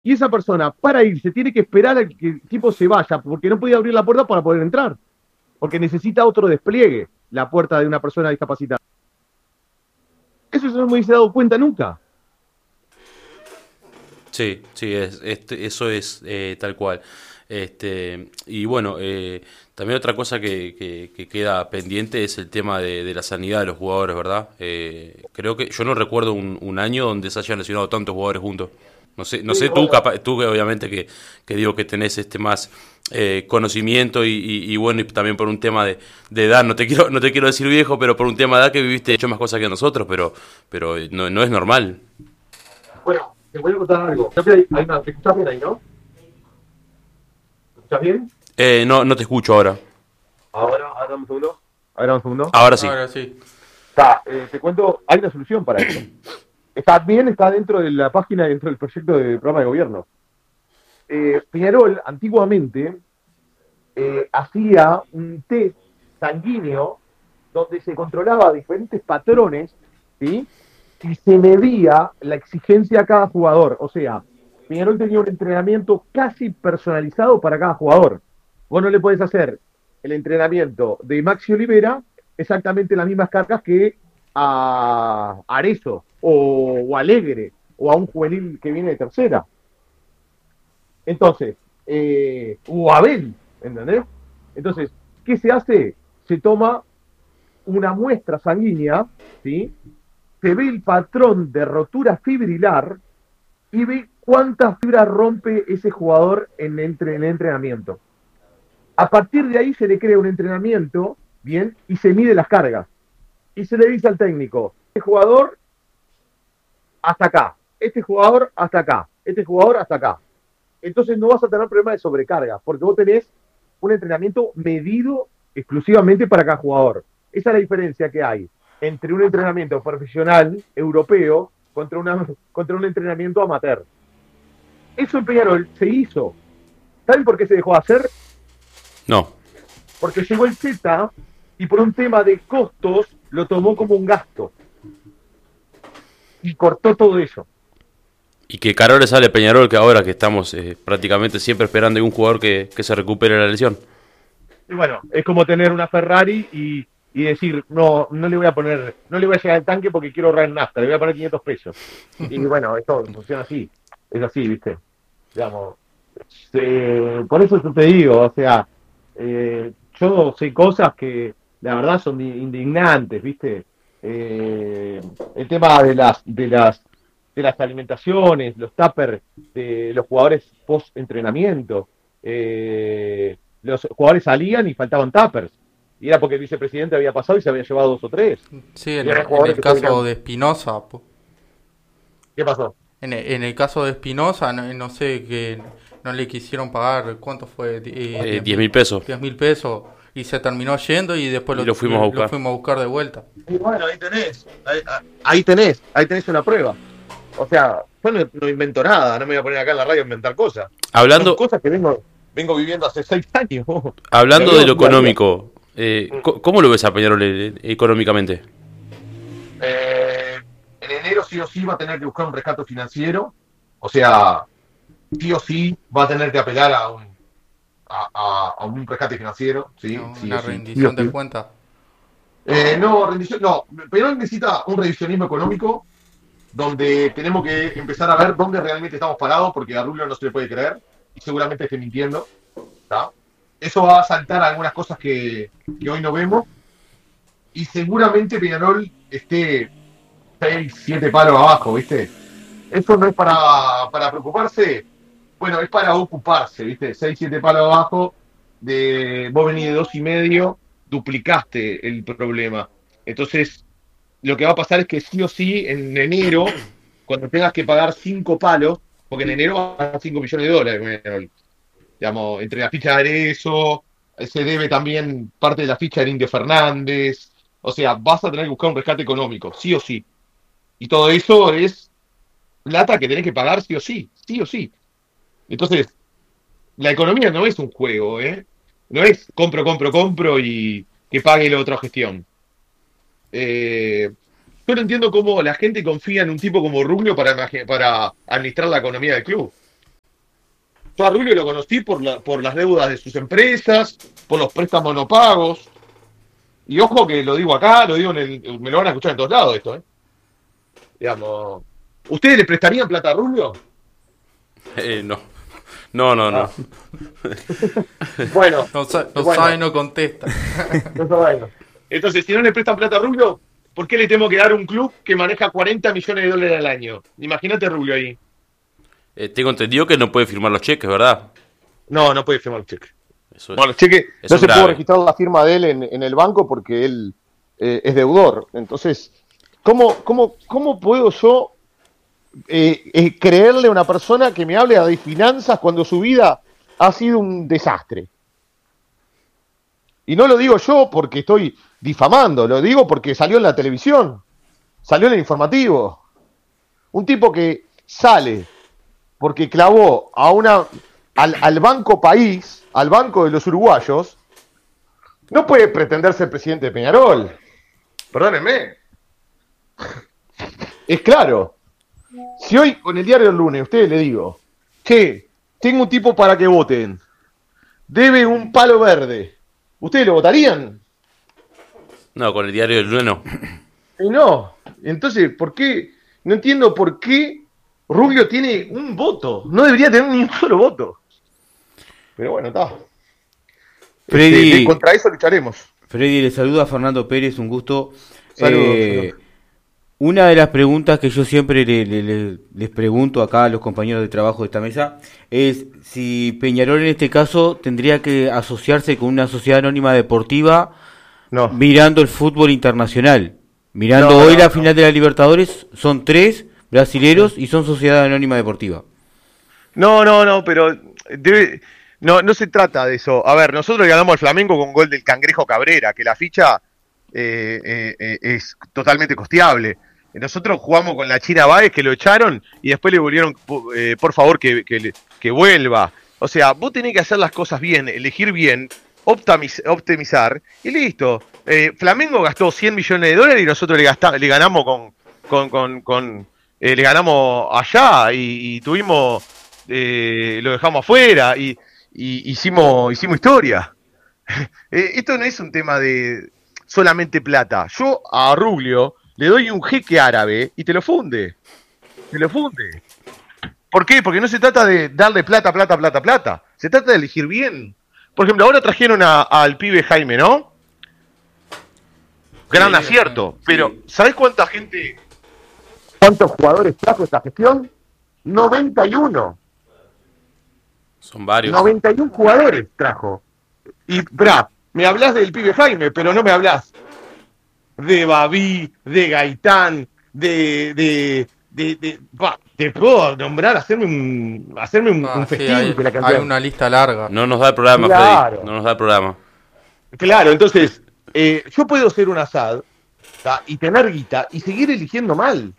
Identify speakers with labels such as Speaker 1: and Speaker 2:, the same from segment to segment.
Speaker 1: Y esa persona, para irse, tiene que esperar a que el tipo se vaya, porque no puede abrir la puerta para poder entrar, porque necesita otro despliegue, la puerta de una persona discapacitada. Eso no me hubiese dado cuenta nunca.
Speaker 2: Sí, sí, eso es tal cual. Y bueno, también otra cosa que queda pendiente es el tema de la sanidad de los jugadores, ¿verdad? Creo que yo no recuerdo un año donde se hayan lesionado tantos jugadores juntos. No sé
Speaker 1: Sí,
Speaker 2: tú,
Speaker 1: bueno,
Speaker 2: tú que obviamente que digo que tenés más conocimiento y bueno, y también por un tema de edad, no te quiero decir viejo, pero por un tema de edad que viviste hecho más cosas que nosotros, pero no es normal.
Speaker 1: bueno, te voy a contar algo. Creo que ¿te escuchas bien ahí, no? ¿Me escuchas bien?
Speaker 2: No te escucho ahora.
Speaker 1: Ahora dame un segundo. Ahora un segundo.
Speaker 2: Ahora sí.
Speaker 3: Ahora sí.
Speaker 1: Te cuento, hay una solución para esto. Está bien, está dentro de la página, dentro del proyecto de programa de gobierno. Peñarol antiguamente hacía un test sanguíneo donde se controlaba diferentes patrones, ¿sí? Y se medía la exigencia a cada jugador. O sea, Peñarol tenía un entrenamiento casi personalizado para cada jugador. Vos no le podés hacer el entrenamiento de Maxi Olivera exactamente las mismas cargas que a Arezzo o Alegre o a un juvenil que viene de tercera. Entonces, o Abel, ¿entendés? Entonces, ¿qué se hace? Se toma una muestra sanguínea, ¿sí? Se ve el patrón de rotura fibrilar y ve cuántas fibras rompe ese jugador en el entrenamiento. A partir de ahí se le crea un entrenamiento, ¿bien? Y se mide las cargas. Y se le dice al técnico, este jugador hasta acá, este jugador hasta acá, este jugador hasta acá. Entonces no vas a tener problema de sobrecarga, porque vos tenés un entrenamiento medido exclusivamente para cada jugador. Esa es la diferencia que hay entre un entrenamiento profesional europeo contra un entrenamiento amateur. Eso en Peñarol se hizo. ¿Saben por qué se dejó de hacer?
Speaker 2: No.
Speaker 1: Porque llegó el Z y por un tema de costos lo tomó como un gasto y cortó todo eso.
Speaker 2: Y que caro le sale Peñarol que ahora que estamos prácticamente siempre esperando a un jugador que se recupere la lesión.
Speaker 1: Y bueno, es como tener una Ferrari y decir, no, no le voy a poner, no le voy a llegar al tanque porque quiero ahorrar nafta, le voy a poner 500 pesos. Y bueno, esto funciona así, es así, ¿viste? Digamos, por eso yo te digo, o sea, yo sé cosas que la verdad son indignantes, ¿viste? El tema de las alimentaciones, los tuppers de los jugadores post entrenamiento. Los jugadores salían y faltaban tuppers. Y era porque el vicepresidente había pasado y se había llevado dos o tres.
Speaker 3: Sí,
Speaker 1: Y
Speaker 3: en
Speaker 1: eran
Speaker 3: en
Speaker 1: jugadores
Speaker 3: el
Speaker 1: que todavía.
Speaker 3: caso de Espinosa,
Speaker 1: ¿Qué pasó?
Speaker 3: en el caso de Espinosa, no sé, que no le quisieron pagar, ¿cuánto fue? 10
Speaker 2: 10
Speaker 3: mil,
Speaker 2: mil pesos.
Speaker 3: 10.000 pesos. Y se terminó yendo y después
Speaker 2: Y lo fuimos a
Speaker 3: lo
Speaker 2: buscar.
Speaker 3: fuimos a buscar de vuelta.
Speaker 1: Y bueno, ahí tenés. Ahí tenés una prueba. O sea, yo no invento nada, no me voy a poner acá en la radio a inventar cosas. Son
Speaker 2: Hablando,
Speaker 1: cosas que vengo viviendo hace 6 años. Lo
Speaker 2: hablando de
Speaker 1: veo
Speaker 2: lo
Speaker 1: día a día.
Speaker 2: económico, ¿cómo lo ves a Peñarol económicamente?
Speaker 1: En enero sí o sí va a tener que buscar un rescate financiero. O sea, sí o sí va a tener que apelar a un rescate financiero. Sí,
Speaker 3: ¿No?
Speaker 1: sí o
Speaker 3: Una
Speaker 1: sí. Sí o
Speaker 3: rendición de
Speaker 1: sí.
Speaker 3: cuentas.
Speaker 1: No, rendición, no. Peñarol necesita un revisionismo económico donde tenemos que empezar a ver dónde realmente estamos parados, porque a Rubio no se le puede creer y seguramente esté mintiendo. ¿Tá? Eso va a saltar algunas cosas que hoy no vemos y seguramente Peñarol esté 6 7 palos abajo, ¿viste? Eso no es para preocuparse, bueno, es para ocuparse, ¿viste? 6 7 palos abajo, vos venís de 2,5, duplicaste el problema. Entonces, lo que va a pasar es que sí o sí, en enero, cuando tengas que pagar 5 palos, porque en enero van a pagar 5 millones de dólares, digamos, entre la ficha de Arezzo, se debe también parte de la ficha de Indio Fernández, o sea, vas a tener que buscar un rescate económico, sí o sí. Y todo eso es plata que tenés que pagar sí o sí, sí o sí. Entonces, la economía no es un juego, ¿eh? No es compro, compro, compro y que pague la otra gestión. Eh, yo no entiendo cómo la gente confía en un tipo como Rubio para administrar la economía del club. Yo a Rubio lo conocí por las deudas de sus empresas, por los préstamos no pagos. Y ojo que lo digo acá, lo digo me lo van a escuchar en todos lados esto, ¿eh? Digamos, ¿ustedes le prestarían plata a Rubio?
Speaker 2: No. No.
Speaker 1: Bueno,
Speaker 3: No
Speaker 1: bueno,
Speaker 3: sabe, no contesta.
Speaker 1: no está bueno. Entonces, si no le prestan plata a Rubio, ¿por qué le tengo que dar un club que maneja 40 millones de dólares al año? Imagínate Rubio ahí.
Speaker 2: Tengo entendido que no puede firmar los cheques, ¿verdad?
Speaker 1: No, no puede firmar el cheque.
Speaker 2: Eso
Speaker 1: Bueno, el cheque
Speaker 2: eso
Speaker 1: no
Speaker 2: es
Speaker 1: se pudo
Speaker 2: grave.
Speaker 1: registrar la firma de él en el banco porque él es deudor. Entonces, ¿cómo puedo yo creerle a una persona que me hable de finanzas cuando su vida ha sido un desastre? Y no lo digo yo porque estoy difamando, lo digo porque salió en la televisión, salió en el informativo. Un tipo que sale porque clavó al Banco País, al Banco de los Uruguayos, no puede pretender ser presidente de Peñarol. Perdónenme. Es claro. Si hoy con el diario del lunes ustedes le digo, che, tengo un tipo para que voten, debe un palo verde, ¿ustedes lo votarían?
Speaker 2: No, con el diario del lunes no.
Speaker 1: Y no. Entonces, ¿por qué? No entiendo por qué Rubio tiene un voto. No debería tener ni un solo voto. Pero bueno, está.
Speaker 4: Freddy,
Speaker 1: Contra eso lucharemos.
Speaker 4: Freddy, le saluda a Fernando Pérez, un gusto.
Speaker 1: Saludos.
Speaker 4: Una de las preguntas que yo siempre les pregunto acá a los compañeros de trabajo de esta mesa es si Peñarol en este caso tendría que asociarse con una sociedad anónima deportiva
Speaker 1: No.
Speaker 4: mirando el fútbol internacional. Mirando
Speaker 1: No,
Speaker 4: hoy
Speaker 1: no,
Speaker 4: la
Speaker 1: no.
Speaker 4: final de la Libertadores, son 3 brasileros y son sociedad anónima deportiva.
Speaker 1: No, pero no se trata de eso. A ver, nosotros le ganamos al Flamengo con gol del Cangrejo Cabrera, que la ficha es totalmente costeable. Nosotros jugamos con la China Báez, que lo echaron, y después le volvieron, por favor, que vuelva. O sea, vos tenés que hacer las cosas bien, elegir bien, optimizar, y listo. Flamengo gastó 100 millones de dólares y nosotros le ganamos le ganamos allá y tuvimos, lo dejamos afuera y hicimos historia. Esto no es un tema de solamente plata. Yo a Rubio le doy un jeque árabe y te lo funde. Te lo funde. ¿Por qué? Porque no se trata de darle plata. Se trata de elegir bien. Por ejemplo, ahora trajeron al pibe Jaime, ¿no? Gran
Speaker 2: Sí,
Speaker 1: acierto.
Speaker 2: sí.
Speaker 1: Pero, ¿sabés cuántos jugadores trajo esta gestión? 91.
Speaker 2: Son varios.
Speaker 1: 91 jugadores trajo. Y, me hablas del pibe Jaime, pero no me hablas de Babi, de Gaitán, te puedo nombrar, hacerme un
Speaker 3: Sí,
Speaker 1: festín que la
Speaker 3: hay
Speaker 1: canción.
Speaker 3: una lista larga.
Speaker 2: No nos da el programa,
Speaker 1: Claro.
Speaker 2: Freddy. No nos da el programa.
Speaker 1: Claro, entonces, yo puedo ser un Assad, ¿tá? Y tener guita y seguir eligiendo mal.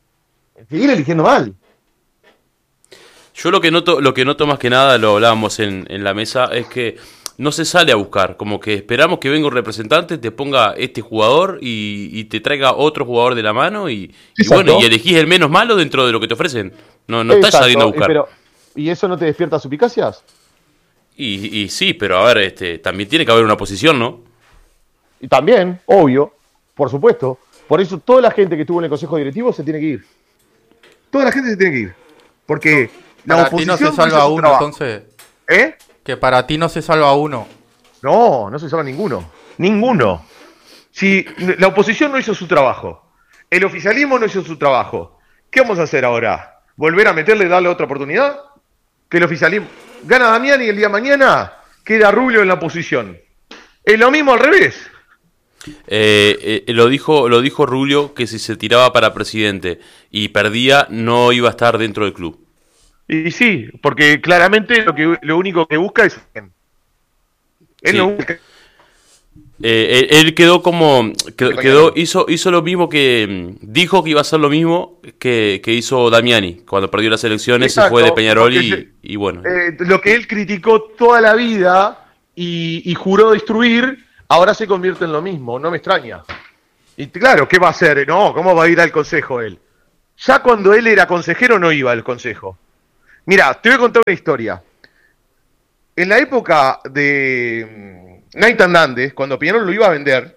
Speaker 2: Yo lo que noto más que nada, lo hablábamos en la mesa, es que no se sale a buscar. Como que esperamos que venga un representante, te ponga este jugador y te traiga otro jugador de la mano y
Speaker 1: Exacto.
Speaker 2: bueno, y elegís el menos malo dentro de lo que te ofrecen. No estás
Speaker 1: Exacto,
Speaker 2: saliendo a buscar.
Speaker 1: ¿y eso no te despierta suspicacias?
Speaker 2: Y sí, pero a ver, también tiene que haber una posición, ¿no?
Speaker 1: Y también, obvio, por supuesto. Por eso toda la gente que estuvo en el consejo directivo se tiene que ir. Toda la gente se tiene que ir. Porque la
Speaker 3: Para ti no
Speaker 1: oposición
Speaker 3: se salva
Speaker 1: hizo su
Speaker 3: uno,
Speaker 1: trabajo.
Speaker 3: entonces.
Speaker 1: ¿Eh?
Speaker 3: Que para ti no se salva uno.
Speaker 1: No se salva ninguno. Ninguno. Si la oposición no hizo su trabajo, el oficialismo no hizo su trabajo, ¿qué vamos a hacer ahora? ¿Volver a meterle, darle otra oportunidad? Que el oficialismo gana Damián y el día de mañana queda Rubio en la oposición. Es lo mismo al revés.
Speaker 2: Lo dijo Rubio que si se tiraba para presidente y perdía, no iba a estar dentro del club.
Speaker 1: Y sí, porque claramente lo único que busca es él
Speaker 2: Sí.
Speaker 1: no busca.
Speaker 2: Él hizo lo mismo que dijo que iba a hacer lo mismo que hizo Damiani cuando perdió las elecciones.
Speaker 1: Exacto,
Speaker 2: se fue de Peñarol
Speaker 1: porque
Speaker 2: y bueno.
Speaker 1: Lo que él criticó toda la vida y juró destruir, ahora se convierte en lo mismo, no me extraña. Y claro, ¿qué va a hacer? No, ¿cómo va a ir al consejo él? Ya cuando él era consejero no iba al consejo. Mira, te voy a contar una historia. en la época de Nathan Nández, cuando Peñarol lo iba a vender,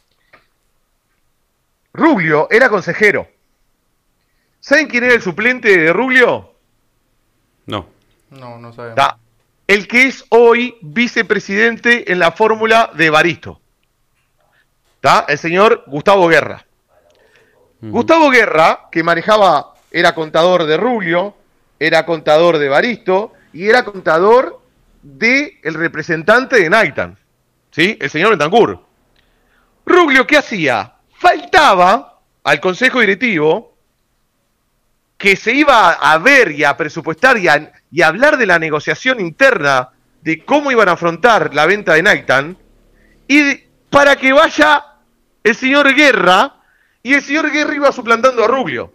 Speaker 1: Ruglio era consejero. ¿Saben quién era el suplente de Ruglio?
Speaker 2: No.
Speaker 3: No, no sabemos.
Speaker 1: Da. El que es hoy vicepresidente en la fórmula de Evaristo. ¿Tá? El señor Gustavo Guerra. Gustavo Guerra, que manejaba, era contador de Ruglio, era contador de Evaristo y era contador del representante de Naitan, ¿sí? El señor Bentancur. Ruglio, ¿qué hacía? Faltaba al consejo directivo que se iba a ver y a presupuestar y a hablar de la negociación interna de cómo iban a afrontar la venta de Naitan para que vaya el señor Guerra, y el señor Guerra iba suplantando a Ruglio.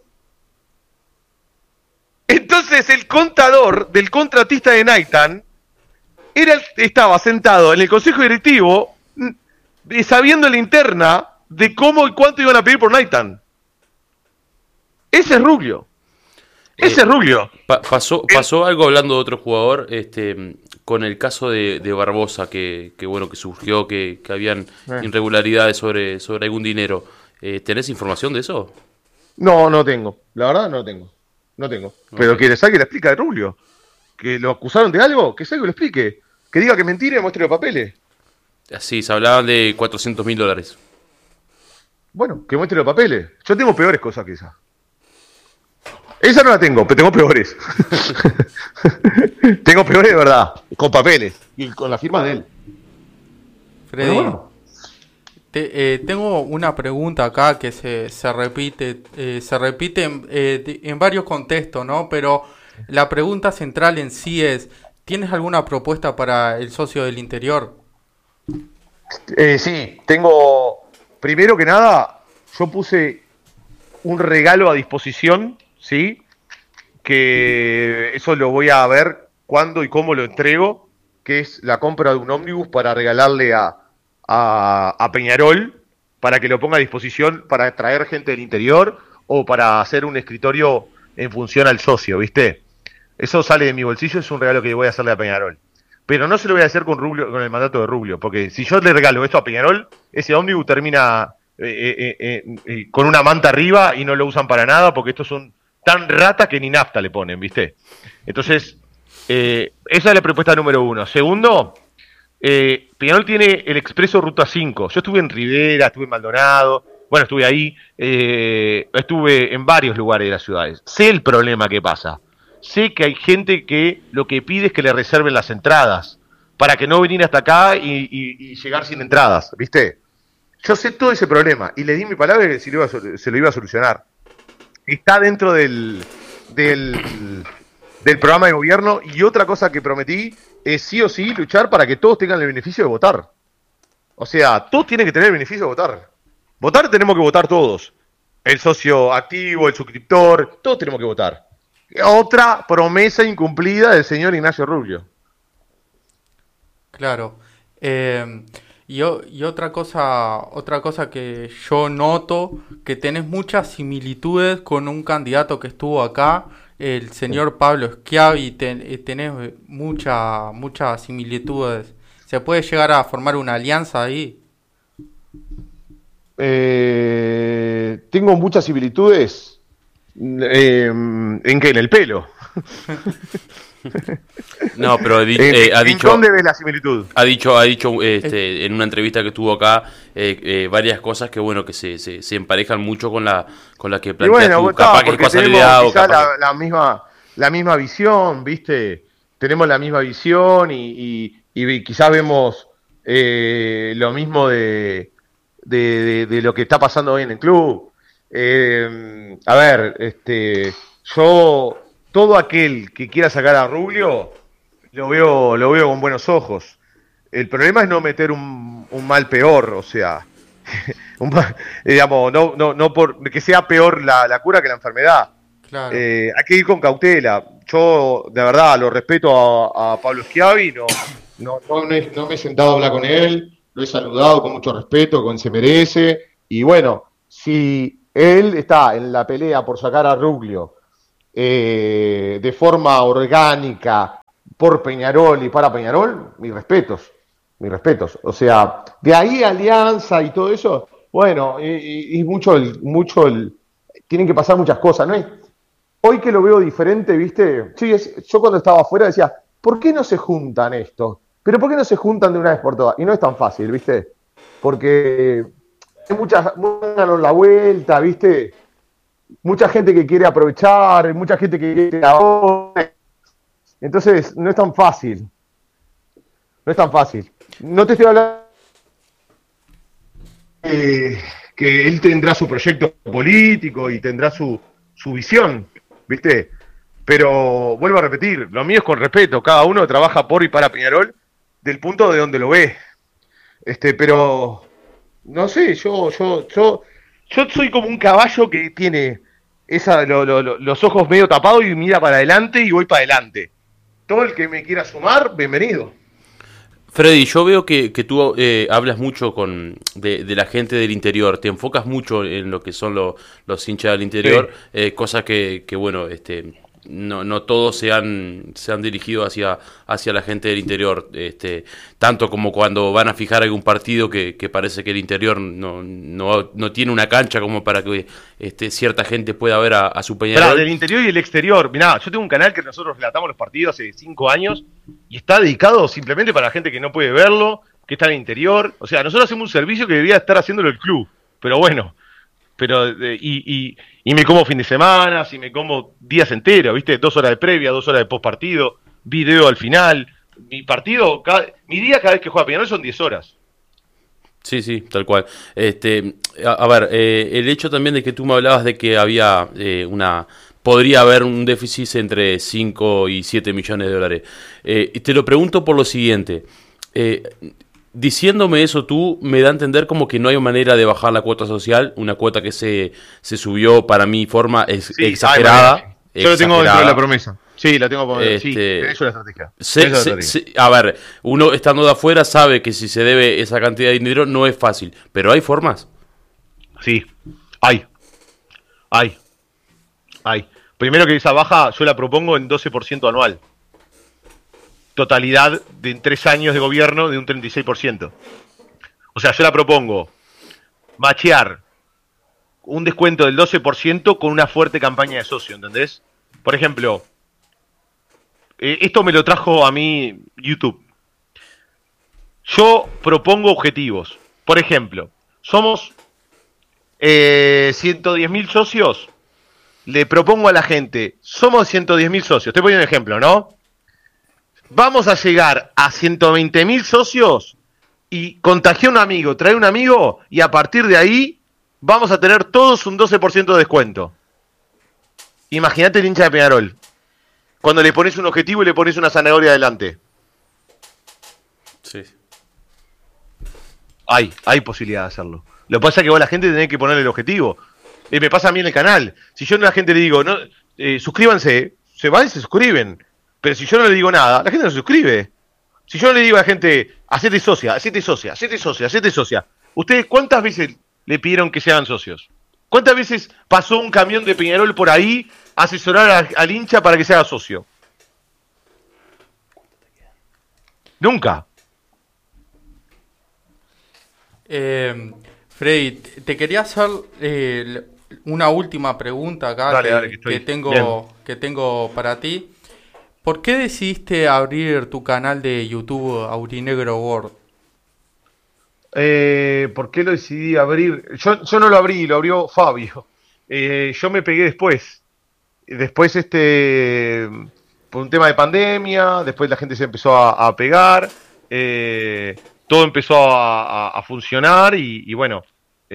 Speaker 1: Entonces el contador del contratista de Naitan estaba sentado en el consejo directivo sabiendo la interna de cómo y cuánto iban a pedir por Naitan. Ese es Ruglio. Ese es Ruglio.
Speaker 2: Pasó algo, hablando de otro jugador, con el caso de Barbosa, que bueno, que surgió que habían irregularidades sobre algún dinero. ¿Tenés información de eso?
Speaker 1: No, no tengo. La verdad no tengo. No tengo. Pero que le saque la explica de Ruglio. Que lo acusaron de algo, que salga y lo explique. Que diga que es mentira y muestre los papeles.
Speaker 2: Sí, se hablaban de $400.000.
Speaker 1: Bueno, que muestre los papeles. Yo tengo peores cosas que esa. Esa no la tengo, pero tengo peores. Tengo peores de verdad, con papeles y con la firma de él.
Speaker 3: Freddy,
Speaker 1: bueno.
Speaker 3: Tengo una pregunta acá que se repite en varios contextos, ¿no? Pero la pregunta central en sí es, ¿tienes alguna propuesta para el socio del interior?
Speaker 1: Sí, tengo, primero que nada, yo puse un regalo a disposición, ¿sí? Que eso lo voy a ver cuándo y cómo lo entrego, que es la compra de un ómnibus para regalarle a Peñarol, para que lo ponga a disposición para traer gente del interior o para hacer un escritorio en función al socio, ¿viste? Eso sale de mi bolsillo, es un regalo que voy a hacerle a Peñarol. Pero no se lo voy a hacer con Ruglio, con el mandato de Ruglio, porque si yo le regalo esto a Peñarol, ese ómnibus termina con una manta arriba y no lo usan para nada, porque estos son tan ratas que ni nafta le ponen, ¿viste? Entonces, esa es la propuesta número 1. Segundo, Peñarol tiene el expreso Ruta 5. Yo estuve en Rivera, estuve en Maldonado, bueno, estuve ahí, estuve en varios lugares de las ciudades. Sé el problema que pasa. Sé que hay gente que lo que pide es que le reserven las entradas, para que no venir hasta acá y llegar sin entradas, ¿viste? Yo sé todo ese problema, y le di mi palabra que se lo iba a solucionar. Está dentro del programa de gobierno, y otra cosa que prometí es sí o sí luchar para que todos tengan el beneficio de votar. O sea, todos tienen que tener el beneficio de votar. Votar tenemos que votar todos. El socio activo, el suscriptor, todos tenemos que votar. Otra promesa incumplida del señor Ignacio Ruglio.
Speaker 3: Claro. Y otra cosa que yo noto, que tenés muchas similitudes con un candidato que estuvo acá, el señor Pablo Schiavi, tenés muchas similitudes. ¿Se puede llegar a formar una alianza ahí?
Speaker 1: Tengo muchas similitudes. ¿En qué? ¿En el pelo?
Speaker 2: No, pero ha dicho.
Speaker 1: ¿En dónde ves la similitud?
Speaker 2: Ha dicho en una entrevista que tuvo acá varias cosas que bueno que se emparejan mucho con la que planteas tú. Capaz que es casualidad o capaz
Speaker 1: la misma visión, ¿viste? Tenemos la misma visión y quizás vemos lo mismo de lo que está pasando hoy en el club. A ver, yo, todo aquel que quiera sacar a Ruglio, lo veo con buenos ojos. El problema es no meter un mal peor, o sea, digamos, no por que sea peor la cura que la enfermedad.
Speaker 3: Claro.
Speaker 1: Hay que ir con cautela. Yo, de verdad, lo respeto a Pablo Schiavi, no me he sentado a hablar con él, lo he saludado con mucho respeto, con se merece, y bueno, si él está en la pelea por sacar a Ruglio de forma orgánica, por Peñarol y para Peñarol, mis respetos. Mis respetos. O sea, de ahí alianza y todo eso, bueno, y tienen que pasar muchas cosas, ¿no? Hoy que lo veo diferente, ¿viste? Sí, yo cuando estaba afuera decía, ¿por qué no se juntan estos? Pero ¿por qué no se juntan de una vez por todas? Y no es tan fácil, ¿viste? Porque hay muchas la vuelta, ¿viste? Mucha gente que quiere aprovechar, mucha gente que quiere ahora. Entonces, no es tan fácil. No es tan fácil. No te estoy hablando que él tendrá su proyecto político y tendrá su visión, ¿viste? Pero vuelvo a repetir, lo mío es con respeto, cada uno trabaja por y para Peñarol del punto de donde lo ve. Pero no sé, yo soy como un caballo que tiene los ojos medio tapados y mira para adelante y voy para adelante. Todo el que me quiera sumar, bienvenido.
Speaker 2: Freddy, yo veo que tú hablas mucho de la gente del interior, te enfocas mucho en lo que son los hinchas del interior, sí. Cosa que bueno, no todos se han dirigido hacia la gente del interior, tanto como cuando van a fijar algún partido que parece que el interior no tiene una cancha como para que cierta gente pueda ver a su Peñarol.
Speaker 1: Pero del interior y el exterior, mirá, yo tengo un canal que nosotros relatamos los partidos hace 5 años y está dedicado simplemente para la gente que no puede verlo, que está en el interior. O sea, nosotros hacemos un servicio que debería estar haciéndolo el club, pero bueno. Y me como fin de semana, y me como días enteros, ¿viste? 2 horas de previa, 2 horas de postpartido, video al final. Mi día cada vez que juega Peñarol son 10 horas.
Speaker 2: Sí, tal cual. A ver, el hecho también de que tú me hablabas de que había podría haber un déficit entre 5 y 7 millones de dólares. Y te lo pregunto por lo siguiente. Diciéndome eso tú, me da a entender como que no hay manera de bajar la cuota social, una cuota que se subió para mi forma exagerada.
Speaker 1: Yo lo tengo dentro de la promesa. Sí, la tengo sí, eso es la estrategia.
Speaker 2: A ver, uno estando de afuera sabe que si se debe esa cantidad de dinero no es fácil, pero ¿hay formas?
Speaker 1: Sí, hay. Primero que esa baja yo la propongo en 12% anual. Totalidad de 3 años de gobierno de un 36%. O sea, yo la propongo machear un descuento del 12% con una fuerte campaña de socio, ¿entendés? Por ejemplo, esto me lo trajo a mí YouTube. Yo propongo objetivos. Por ejemplo, somos 110.000 socios. Le propongo a la gente, somos 110.000 socios. Estoy poniendo un ejemplo, ¿no? Vamos a llegar a 120.000 socios y contagiar a un amigo, traer un amigo y a partir de ahí vamos a tener todos un 12% de descuento. Imagínate el hincha de Peñarol. Cuando le pones un objetivo y le pones una zanahoria adelante.
Speaker 2: Sí.
Speaker 1: Hay posibilidad de hacerlo. Lo que pasa es que vos a la gente tenés que ponerle el objetivo. Me pasa a mí en el canal. Si yo a la gente le digo, no, suscríbanse, se van y se suscriben. Pero si yo no le digo nada, la gente no se suscribe. Si yo no le digo a la gente, hacete socia. ¿Ustedes cuántas veces le pidieron que se hagan socios? ¿Cuántas veces pasó un camión de Peñarol por ahí a asesorar al hincha para que se haga socio? Nunca.
Speaker 3: Freddy, te quería hacer una última pregunta acá.
Speaker 1: Dale,
Speaker 3: que tengo para ti. ¿Por qué decidiste abrir tu canal de YouTube Aurinegro World?
Speaker 1: ¿Por qué lo decidí abrir? Yo no lo abrí, lo abrió Fabio. Yo me pegué después. Después por un tema de pandemia, después la gente se empezó a pegar, todo empezó a funcionar y bueno,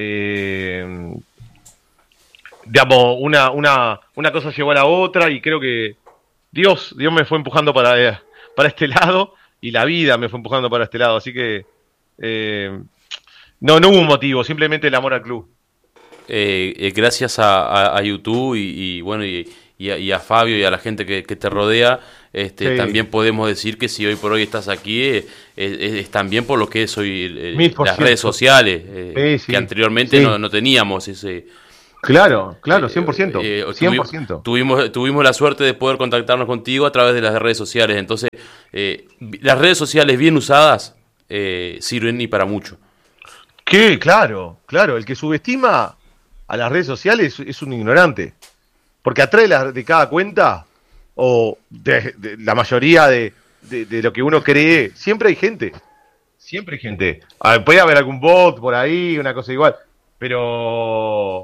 Speaker 1: digamos, una cosa llevó a la otra y creo que Dios me fue empujando para este lado y la vida me fue empujando para este lado, así que no hubo un motivo, simplemente el amor al club.
Speaker 2: Gracias a YouTube y bueno y a Fabio y a la gente que te rodea, sí. También podemos decir que si hoy por hoy estás aquí es también por lo que es hoy las redes sociales, sí. Que anteriormente no teníamos
Speaker 5: Claro, 100%.
Speaker 2: Eh,
Speaker 5: 100%.
Speaker 2: tuvimos la suerte de poder contactarnos contigo a través de las redes sociales. Entonces, las redes sociales bien usadas sirven y para mucho.
Speaker 5: Que, claro, el que subestima a las redes sociales es un ignorante. Porque atrás de cada cuenta, o de la mayoría de lo que uno cree, siempre hay gente. Siempre hay gente. Puede haber algún bot por ahí, una cosa igual. Pero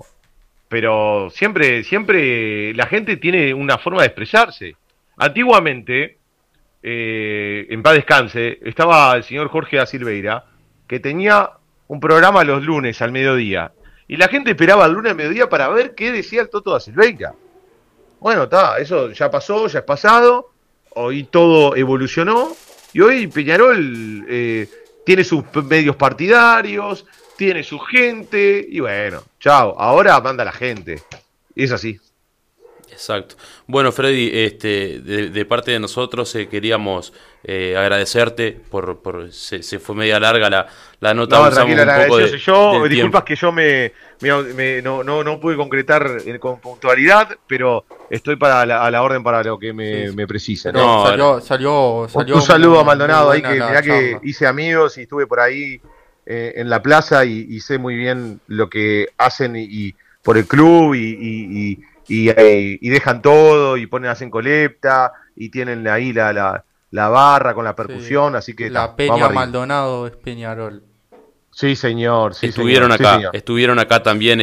Speaker 5: siempre la gente tiene una forma de expresarse. Antiguamente, en paz descanse, estaba el señor Jorge da Silveira, que tenía un programa los lunes al mediodía. Y la gente esperaba el lunes al mediodía para ver qué decía el Toto da Silveira. Bueno, eso ya pasó, ya es pasado. Hoy todo evolucionó. Y hoy Peñarol tiene sus medios partidarios, tiene su gente. Y bueno, chao. Ahora manda la gente. Y es así.
Speaker 2: Exacto. Bueno, Freddy, de parte de nosotros queríamos agradecerte se fue media larga la nota.
Speaker 5: No, tranquila, agradecido yo. Disculpas
Speaker 2: tiempo.
Speaker 5: que yo no pude concretar con puntualidad, pero estoy a la orden para lo que me precisen.
Speaker 3: No, salió
Speaker 5: un saludo a Maldonado ahí, que
Speaker 3: mirá
Speaker 5: que hice amigos y estuve por ahí en la plaza y sé muy bien lo que hacen y por el club y dejan todo y hacen colecta y tienen ahí la barra con la percusión, así que
Speaker 3: la Peña Maldonado es Peñarol.
Speaker 5: Sí, señor. Sí,
Speaker 2: estuvieron
Speaker 5: señor.
Speaker 2: acá,
Speaker 5: Sí, señor.
Speaker 2: estuvieron acá también,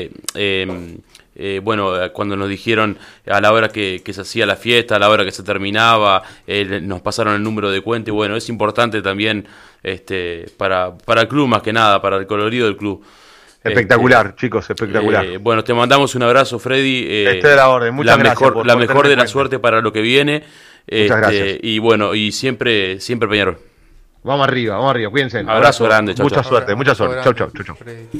Speaker 2: bueno, cuando nos dijeron a la hora que se hacía la fiesta, a la hora que se terminaba, nos pasaron el número de cuenta y bueno, es importante también para el club más que nada, para el colorido del club.
Speaker 5: Espectacular, chicos, espectacular.
Speaker 2: Bueno, te mandamos un abrazo, Freddy.
Speaker 5: Estoy de la orden, muchas gracias.
Speaker 2: La mejor de la suerte para lo que viene.
Speaker 5: Muchas gracias.
Speaker 2: Y bueno, y siempre Peñarol.
Speaker 5: Vamos arriba, cuídense.
Speaker 2: Abrazo grande, chau,
Speaker 5: mucha
Speaker 2: chau.
Speaker 5: suerte. Chau.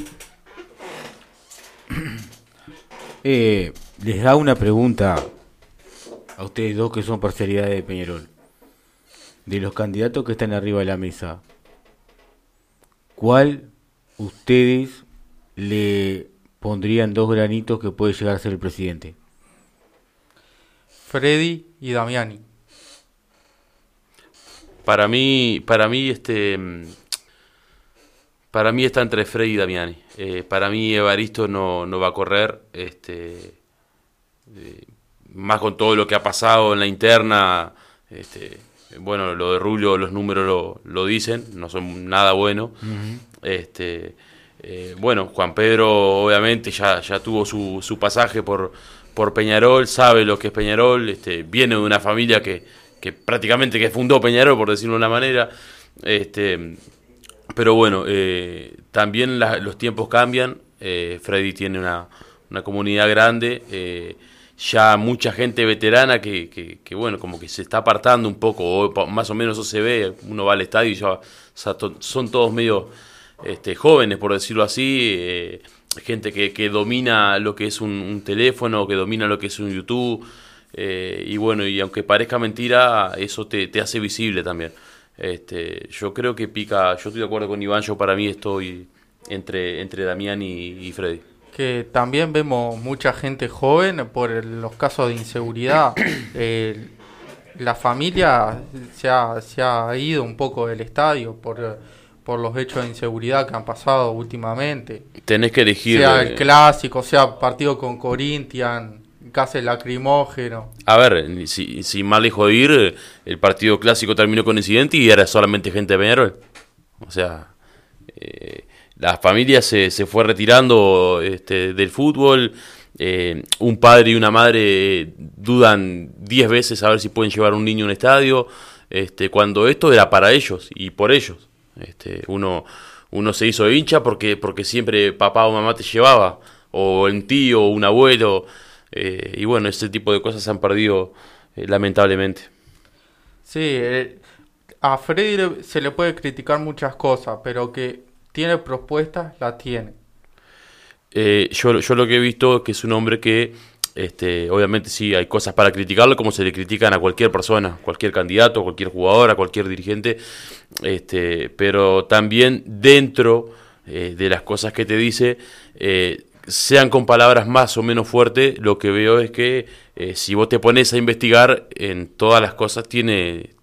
Speaker 4: Les da una pregunta a ustedes dos que son parcialidades de Peñarol. De los candidatos que están arriba de la mesa, ¿cuál ustedes le pondrían 2 granitos que puede llegar a ser el presidente?
Speaker 3: Freddy y Damiani.
Speaker 2: Para mí está entre Freddy y Damiani. Para mí Evaristo no va a correr, más con todo lo que ha pasado en la interna. Bueno, lo de Rubio, los números lo dicen, no son nada buenos. Bueno, Juan Pedro obviamente ya tuvo su pasaje por Peñarol, sabe lo que es Peñarol, viene de una familia que prácticamente que fundó Peñarol, por decirlo de una manera. Pero bueno, también los tiempos cambian. Freddy tiene una comunidad grande, ya mucha gente veterana que bueno, como que se está apartando un poco, o más o menos eso se ve. Uno va al estadio y ya son todos medio jóvenes, por decirlo así, gente que domina lo que es un teléfono, que domina lo que es un YouTube, y bueno, y aunque parezca mentira, eso te hace visible también. Yo creo que pica, yo estoy de acuerdo con Iván, yo para mí estoy entre Damián y Freddy.
Speaker 3: Que también vemos mucha gente joven por los casos de inseguridad. La familia se ha ido un poco del estadio por los hechos de inseguridad que han pasado últimamente.
Speaker 2: Tenés que elegir.
Speaker 3: Sea el clásico, sea partido con Corinthians, gases lacrimógenos.
Speaker 2: A ver, si más lejos de ir, el partido clásico terminó con incidente y era solamente gente de Peñarol. O sea, la familia se fue retirando del fútbol. Un padre y una madre dudan 10 veces a ver si pueden llevar un niño a un estadio, cuando esto era para ellos y por ellos. Uno se hizo hincha porque siempre papá o mamá te llevaba, o un tío o un abuelo, y bueno, ese tipo de cosas se han perdido, lamentablemente.
Speaker 3: Sí, a Freddy se le puede criticar muchas cosas, pero que tiene propuestas, las tiene.
Speaker 2: Yo lo que he visto es que es un hombre que, obviamente sí, hay cosas para criticarlo, como se le critican a cualquier persona, cualquier candidato, cualquier jugador, a cualquier dirigente, pero también dentro de las cosas que te dice, sean con palabras más o menos fuertes, lo que veo es que si vos te pones a investigar, en todas las cosas tiene